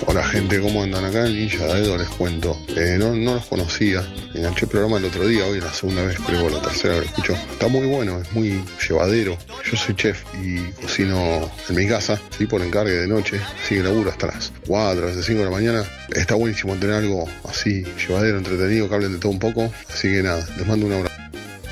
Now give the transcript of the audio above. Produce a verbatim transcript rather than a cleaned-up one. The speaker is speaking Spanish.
Hola gente, ¿cómo andan? Acá en Ninja Daedo les cuento. Eh, no, no los conocía. Enganché el programa el otro día, hoy es la segunda vez, creo, la tercera que lo escucho. Está muy bueno, es muy llevadero. Yo soy chef y cocino en mi casa, sí, por encargue de noche. Así que laburo hasta las cuatro, a veces cinco de la mañana. Está buenísimo tener algo así, llevadero, entretenido, que hablen de todo un poco. Así que nada, les mando un abrazo.